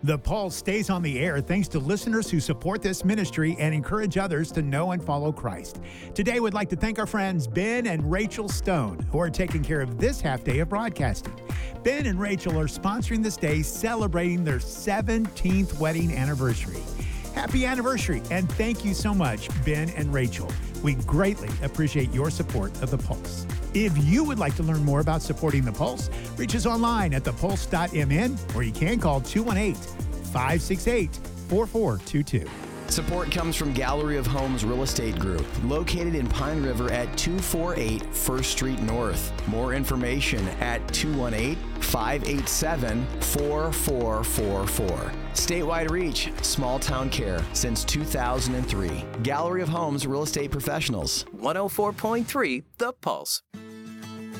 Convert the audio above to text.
The Pulse stays on the air thanks to listeners who support this ministry and encourage others to know and follow Christ. Today, we'd like to thank our friends Ben and Rachel Stone, who are taking care of this half day of broadcasting. Ben and Rachel are sponsoring this day, celebrating their 17th wedding anniversary. Happy anniversary, and thank you so much, Ben and Rachel. We greatly appreciate your support of The Pulse. If you would like to learn more about supporting The Pulse, reach us online at thepulse.mn, or you can call 218-568-4422. Support comes from Gallery of Homes Real Estate Group, located in Pine River at 248 1st Street North. More information at 218-587-4444. Statewide reach, small town care since 2003. Gallery of Homes Real Estate Professionals. 104.3 The Pulse.